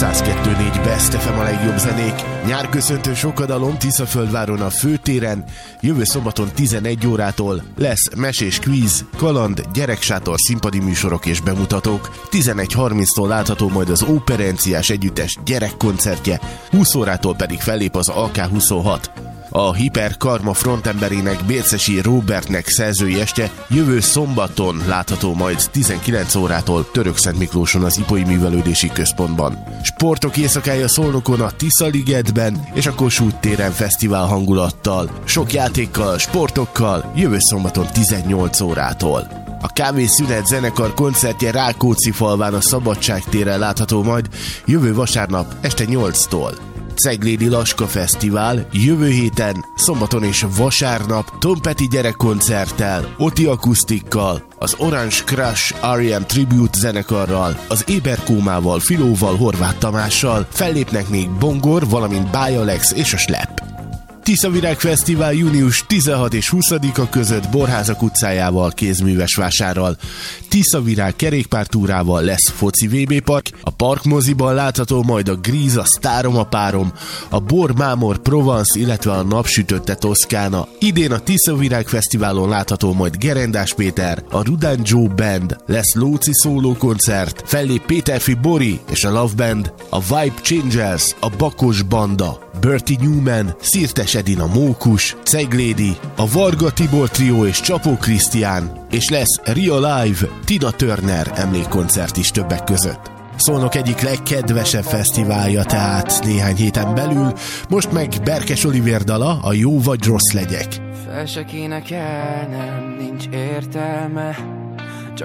102.4 Best FM a legjobb zenék. Nyárköszöntő sokadalom Tiszaföldváron a főtéren. Jövő szombaton 11 órától lesz mesés kvíz, kaland, gyereksátor, színpadi műsorok és bemutatók. 11.30-tól látható majd az Óperenciás Együttes gyerekkoncertje, 20 órától pedig fellép az AK26. A Hiper Karma frontemberének, Bércesi Róbertnek szerzői este jövő szombaton látható majd 19 órától Törökszentmiklóson az Ipoly Művelődési Központban. Sportok éjszakája Szolnokon a Tiszaligetben és a Kossuth téren fesztivál hangulattal, sok játékkal, sportokkal jövő szombaton 18 órától. A Kávészünet zenekar koncertje Rákóczifalván a Szabadság téren látható majd jövő vasárnap este 8-tól. Ceglédi Laska Fesztivál jövő héten, szombaton és vasárnap Tom Petty gyerekkoncerttel, Oti akusztikkal, az Orange Crush R.E.M. Tribute zenekarral, az Éberkómával, Filóval, Horváth Tamással, fellépnek még Bongor, valamint Báj Alex és a Slep. Tiszavirág Fesztivál június 16 és 20-a között Borházak utcájával, kézműves vásárral. Tiszavirág kerékpártúrával lesz foci VB park, a Parkmoziban látható majd a Gríz, a Sztárom a párom, a Bor Mámor Provence, illetve a Napsütötte Toszkána. Idén a Tiszavirág Fesztiválon látható majd Gerendás Péter, a Rudán Joe Band, lesz Lóci szóló koncert, fellép Péterfi Bori és a Love Band, a Vibe Changers, a Bakos Banda, Bertie Newman, Szirtes Edina Mókus, Ceglédi, a Varga Tibor Trio és Csapó Krisztián, és lesz Ria Live, Tina Turner emlékkoncert is többek között. Szolnok egyik legkedvesebb fesztiválja tehát néhány héten belül, most meg Berkes Olivér dala, a Jó vagy rossz legyek. Fel se kéne kelnem, nincs értelme,